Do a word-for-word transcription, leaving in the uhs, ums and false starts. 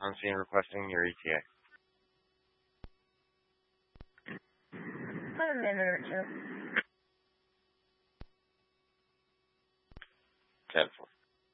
On scene requesting your E T A. A minute or two. ten four.